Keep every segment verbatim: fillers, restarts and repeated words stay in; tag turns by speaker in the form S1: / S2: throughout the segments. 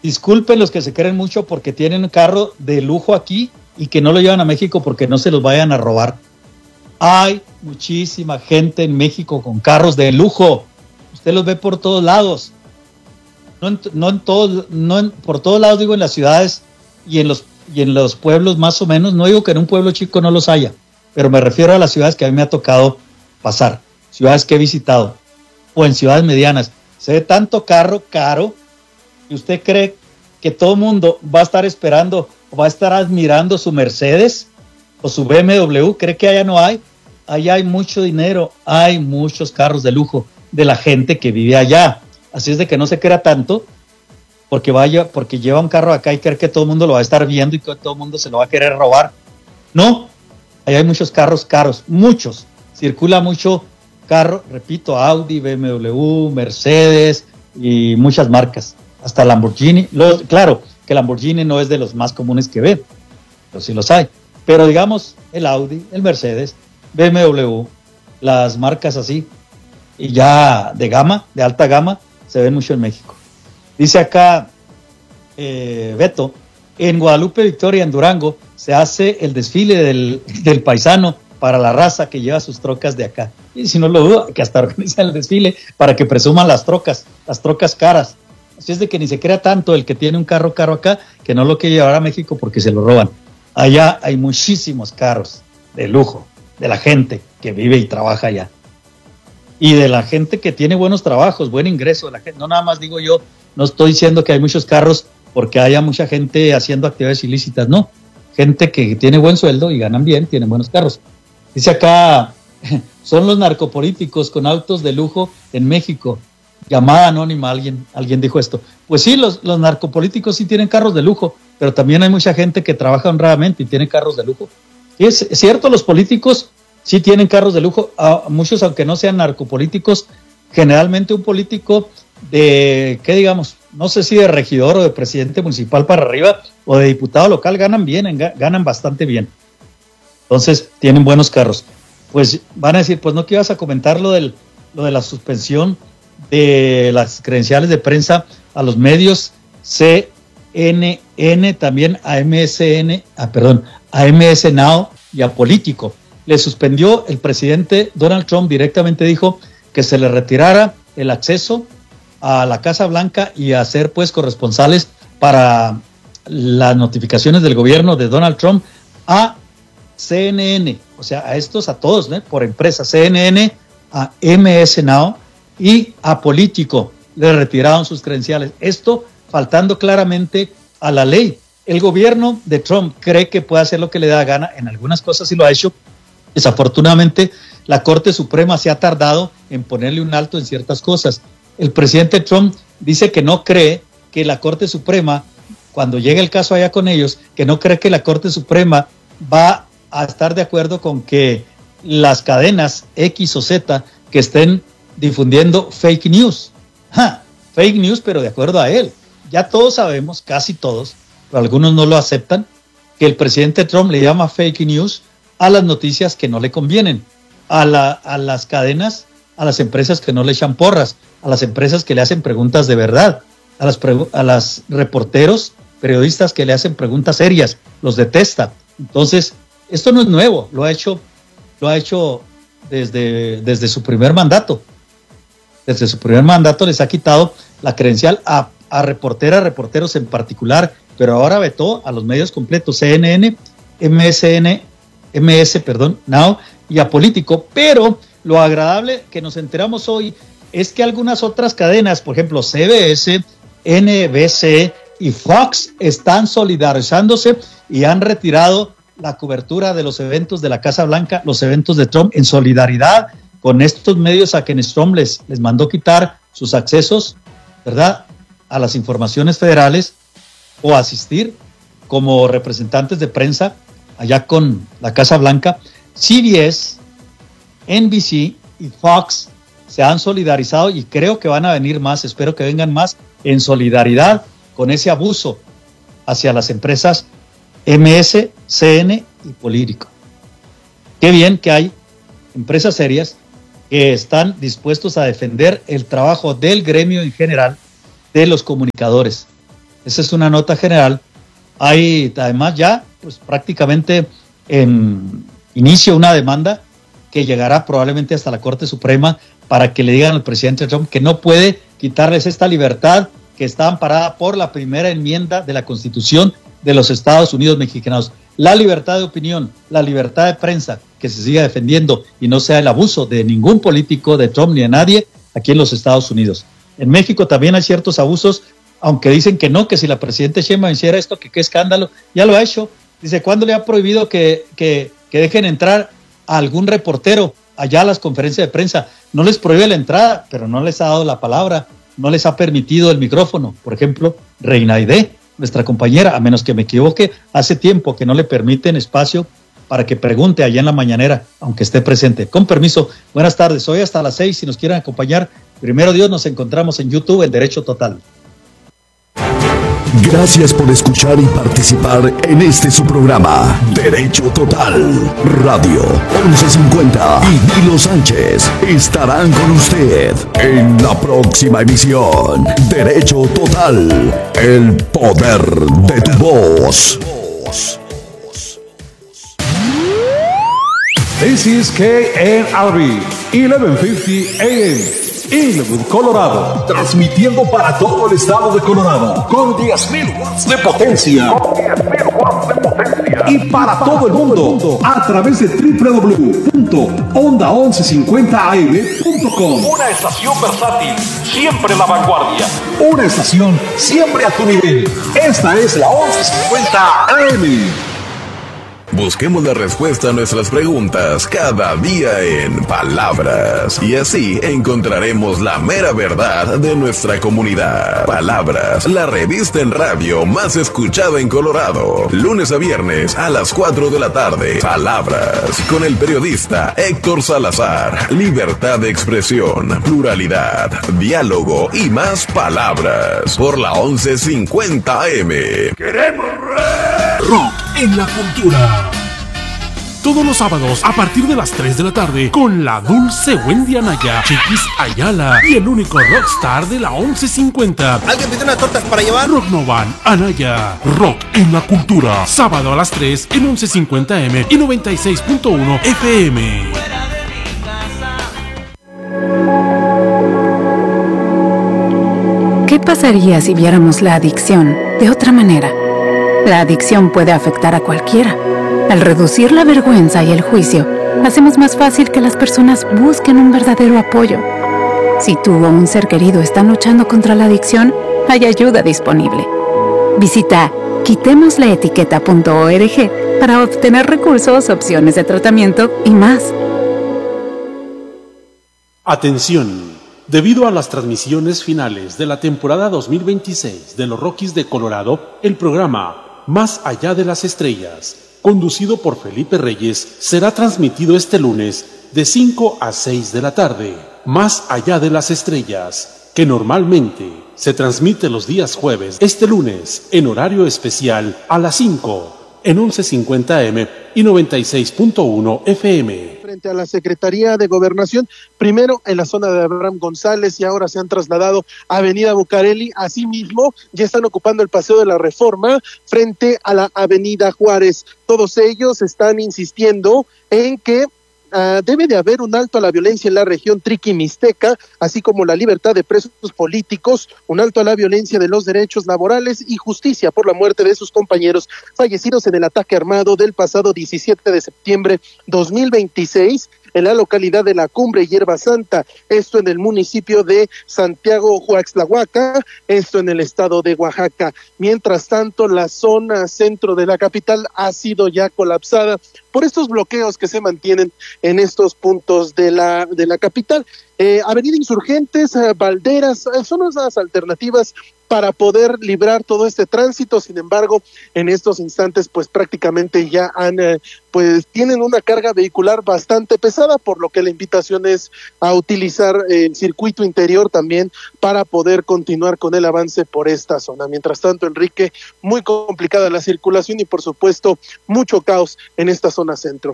S1: Disculpen los que se creen mucho porque tienen un carro de lujo aquí y que no lo llevan a México porque no se los vayan a robar. Hay muchísima gente en México con carros de lujo. Usted los ve por todos lados. No en, no en todos, no en, por todos lados, digo, en las ciudades y en los y en los pueblos más o menos. No digo que en un pueblo chico no los haya, pero me refiero a las ciudades que a mí me ha tocado pasar, ciudades que he visitado, o en ciudades medianas. Se ve tanto carro caro y usted cree que todo el mundo va a estar esperando o va a estar admirando su Mercedes o su B M W. ¿Cree que allá no hay? Allá hay mucho dinero, hay muchos carros de lujo de la gente que vive allá. Así es de que no se crea tanto porque vaya, porque lleva un carro acá y cree que todo el mundo lo va a estar viendo y que todo el mundo se lo va a querer robar. No, allá hay muchos carros caros, muchos. Circula mucho carro, repito, Audi, B M W, Mercedes y muchas marcas. Hasta Lamborghini. Los, claro, que Lamborghini no es de los más comunes que ven, pero sí los hay. Pero digamos, el Audi, el Mercedes, B M W, las marcas así, y ya de gama, de alta gama, se ven mucho en México. Dice acá eh, Beto, en Guadalupe Victoria, en Durango, se hace el desfile del, del paisano para la raza que lleva sus trocas de acá. Y si no lo dudo, que hasta organizan el desfile para que presuman las trocas, las trocas caras. Así es de que ni se crea tanto el que tiene un carro caro acá, que no lo quiere llevar a México porque se lo roban. Allá hay muchísimos carros de lujo, de la gente que vive y trabaja allá. Y de la gente que tiene buenos trabajos, buen ingreso. De la gente. No nada más digo yo, no estoy diciendo que hay muchos carros porque haya mucha gente haciendo actividades ilícitas, no. Gente que tiene buen sueldo y ganan bien, tienen buenos carros. Dice acá, son los narcopolíticos con autos de lujo en México. Llamada anónima, alguien, alguien dijo esto. Pues sí, los, los narcopolíticos sí tienen carros de lujo, pero también hay mucha gente que trabaja honradamente y tiene carros de lujo. Y es, es cierto, los políticos sí tienen carros de lujo, a muchos aunque no sean narcopolíticos. Generalmente un político de, ¿qué digamos? No sé si de regidor o de presidente municipal para arriba o de diputado local ganan bien, ganan bastante bien. Entonces tienen buenos carros. Pues van a decir, pues no que ibas a comentar lo, del, lo de la suspensión de las credenciales de prensa a los medios C N N, también a M S N, ah, perdón, a M S Now y a Político. Le suspendió el presidente Donald Trump, directamente dijo que se le retirara el acceso a la Casa Blanca y a ser pues corresponsales para las notificaciones del gobierno de Donald Trump a C N N, o sea, a estos, a todos, ¿no? Por empresa, C N N, a M S Now y a Político, le retiraron sus credenciales. Esto faltando claramente a la ley. El gobierno de Trump cree que puede hacer lo que le da gana, en algunas cosas sí lo ha hecho. Desafortunadamente, la Corte Suprema se ha tardado en ponerle un alto en ciertas cosas. El presidente Trump dice que no cree que la Corte Suprema, cuando llegue el caso allá con ellos, que no cree que la Corte Suprema va a estar de acuerdo con que las cadenas X o Z que estén difundiendo fake news. Ja, fake news, pero de acuerdo a él. Ya todos sabemos, casi todos, pero algunos no lo aceptan, que el presidente Trump le llama fake news a las noticias que no le convienen, a, la, a las cadenas, a las empresas que no le echan porras, a las empresas que le hacen preguntas de verdad, a las, a las reporteros, periodistas que le hacen preguntas serias, los detesta. Entonces, esto no es nuevo, lo ha hecho, lo ha hecho desde, desde su primer mandato. Desde su primer mandato les ha quitado la credencial a, a reporteras, reporteros en particular, pero ahora vetó a los medios completos, C N N, M S N, M S, perdón, Now y a Político. Pero lo agradable que nos enteramos hoy es que algunas otras cadenas, por ejemplo C B S, N B C y Fox, están solidarizándose y han retirado la cobertura de los eventos de la Casa Blanca, los eventos de Trump, en solidaridad con estos medios a quienes Trump les, les mandó quitar sus accesos, ¿verdad?, a las informaciones federales o asistir como representantes de prensa allá con la Casa Blanca. C B S, N B C y Fox se han solidarizado y creo que van a venir más, espero que vengan más en solidaridad con ese abuso hacia las empresas M S, C N y Político. Qué bien que hay empresas serias que están dispuestos a defender el trabajo del gremio en general de los comunicadores. Esa es una nota general. Hay además ya pues prácticamente en inicio una demanda que llegará probablemente hasta la Corte Suprema para que le digan al presidente Trump que no puede quitarles esta libertad que está amparada por la primera enmienda de la Constitución de los Estados Unidos mexicanos. La libertad de opinión, la libertad de prensa, que se siga defendiendo y no sea el abuso de ningún político, de Trump ni de nadie, aquí en los Estados Unidos. En México también hay ciertos abusos, aunque dicen que no, que si la presidenta Sheinbaum hiciera esto, que qué escándalo, ya lo ha hecho. Dice, ¿cuándo le ha prohibido que, que, que dejen entrar a algún reportero allá a las conferencias de prensa? No les prohíbe la entrada, pero no les ha dado la palabra, no les ha permitido el micrófono. Por ejemplo, Reina Aide, nuestra compañera, a menos que me equivoque, hace tiempo que no le permiten espacio para que pregunte allá en la mañanera, aunque esté presente. Con permiso, buenas tardes, hoy hasta las seis, si nos quieren acompañar, primero Dios, nos encontramos en YouTube en Derecho Total.
S2: Gracias por escuchar y participar en este su programa, Derecho Total. Radio once cincuenta y Nilo Sánchez estarán con usted en la próxima emisión. Derecho Total, el poder de tu voz.
S3: This is K N R B, eleven fifty A M. Inglewood, Colorado, transmitiendo para todo el estado de Colorado con diez mil watts de potencia. Y para todo el mundo a través de doble u doble u doble u punto onda once cincuenta a m punto com. Una estación versátil, siempre la vanguardia. Una estación siempre a tu nivel. Esta es la once cincuenta A M.
S2: Busquemos la respuesta a nuestras preguntas cada día en Palabras, y así encontraremos la mera verdad de nuestra comunidad. Palabras, la revista en radio más escuchada en Colorado, lunes a viernes a las cuatro de la tarde. Palabras, con el periodista Héctor Salazar. Libertad de expresión, pluralidad, diálogo y más palabras por la once cincuenta A M.
S3: ¡Queremos rock en la cultura! Todos los sábados a partir de las tres de la tarde con la dulce Wendy Anaya, Chiquis Ayala y el único rockstar de la once cincuenta.
S4: ¿Alguien pidió unas tortas para llevar?
S3: Rock Novan, Anaya, rock en la cultura. Sábado a las tres en once cincuenta A M y noventa y seis punto uno F M.
S5: ¿Qué pasaría si viéramos la adicción de otra manera? La adicción puede afectar a cualquiera. Al reducir la vergüenza y el juicio, hacemos más fácil que las personas busquen un verdadero apoyo. Si tú o un ser querido están luchando contra la adicción, hay ayuda disponible. Visita quitemos la etiqueta punto org para obtener recursos, opciones de tratamiento y más.
S3: Atención. Debido a las transmisiones finales de la temporada dos mil veintiséis de los Rockies de Colorado, el programa Más Allá de las Estrellas, conducido por Felipe Reyes, será transmitido este lunes de cinco a seis de la tarde. Más Allá de las Estrellas, que normalmente se transmite los días jueves, este lunes en horario especial a las cinco en once cincuenta A M y noventa y seis punto uno F M.
S4: Frente a la Secretaría de Gobernación, primero en la zona de Abraham González y ahora se han trasladado a Avenida Bucareli. Asimismo, ya están ocupando el Paseo de la Reforma frente a la Avenida Juárez. Todos ellos están insistiendo en que Uh, debe de haber un alto a la violencia en la región triqui-mixteca, así como la libertad de presos políticos, un alto a la violencia de los derechos laborales y justicia por la muerte de sus compañeros fallecidos en el ataque armado del pasado diecisiete de septiembre dos mil veintiséis en la localidad de La Cumbre, Hierba Santa, esto en el municipio de Santiago Huaxtlahuaca, esto en el estado de Oaxaca. Mientras tanto, la zona centro de la capital ha sido ya colapsada por estos bloqueos que se mantienen en estos puntos de la, de la capital. Eh, Avenida Insurgentes, eh, Valderas, eh, son esas alternativas para poder librar todo este tránsito. Sin embargo, en estos instantes, pues prácticamente ya han, eh, pues tienen una carga vehicular bastante pesada, por lo que la invitación es a utilizar eh, el circuito interior también para poder continuar con el avance por esta zona. Mientras tanto, Enrique, muy complicada la circulación y por supuesto mucho caos en esta zona centro.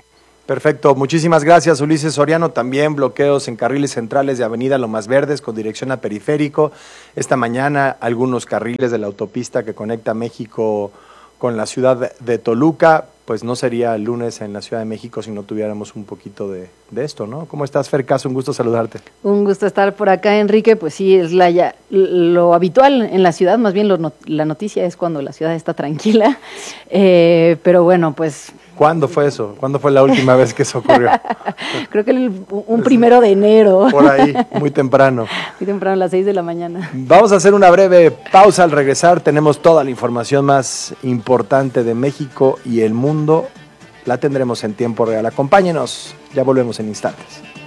S6: Perfecto, muchísimas gracias Ulises Soriano. También bloqueos en carriles centrales de Avenida Lomas Verdes con dirección a Periférico. Esta mañana algunos carriles de la autopista que conecta México con la ciudad de Toluca. Pues no sería el lunes en la Ciudad de México si no tuviéramos un poquito de, de esto, ¿no? ¿Cómo estás, Fer Caso? Un gusto saludarte.
S7: Un gusto estar por acá, Enrique. Pues sí, es la ya, lo habitual en la ciudad, más bien lo not, la noticia es cuando la ciudad está tranquila. Eh, pero bueno, pues...
S6: ¿Cuándo fue eso? ¿Cuándo fue la última vez que eso ocurrió?
S7: Creo que el, un primero de enero.
S6: Por ahí, muy temprano.
S7: Muy temprano, a las seis de la mañana.
S6: Vamos a hacer una breve pausa. Al regresar tenemos toda la información más importante de México y el mundo. La tendremos en tiempo real. Acompáñenos, ya volvemos en instantes.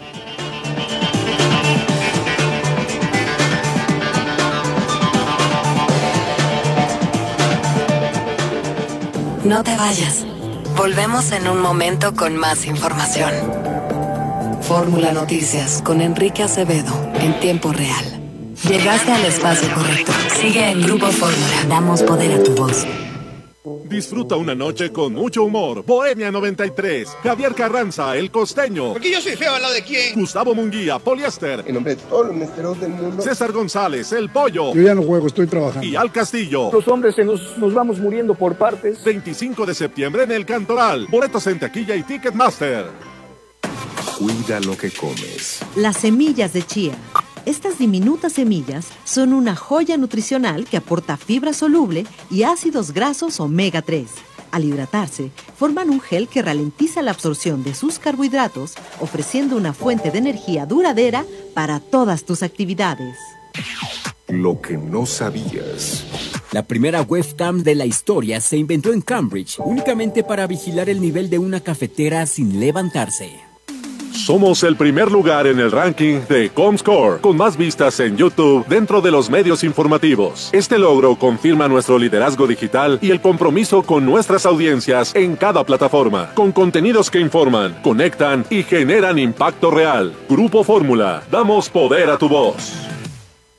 S8: No te vayas. Volvemos en un momento con más información. Fórmula Noticias con Enrique Acevedo en tiempo real. Llegaste al espacio correcto. Sigue en Grupo Fórmula. Damos poder a tu voz.
S9: Disfruta una noche con mucho humor. Bohemia noventa y tres. Javier Carranza, El Costeño.
S10: Porque yo soy feo al lado de quién.
S9: Gustavo Munguía, Poliéster.
S10: En nombre de todos los mesteros del mundo.
S9: César González, El Pollo.
S11: Yo ya no juego, estoy trabajando.
S9: Y Al Castillo.
S12: Los hombres se nos, nos vamos muriendo por partes.
S9: veinticinco de septiembre en El Cantoral. Boletos en taquilla y Ticketmaster.
S2: Cuida lo que comes.
S13: Las semillas de chía. Estas diminutas semillas son una joya nutricional que aporta fibra soluble y ácidos grasos omega tres. Al hidratarse, forman un gel que ralentiza la absorción de sus carbohidratos, ofreciendo una fuente de energía duradera para todas tus actividades.
S2: Lo que no sabías.
S14: La primera webcam de la historia se inventó en Cambridge, únicamente para vigilar el nivel de una cafetera sin levantarse.
S9: Somos el primer lugar en el ranking de Comscore, con más vistas en YouTube dentro de los medios informativos. Este logro confirma nuestro liderazgo digital y el compromiso con nuestras audiencias en cada plataforma, con contenidos que informan, conectan y generan impacto real. Grupo Fórmula, damos poder a tu voz.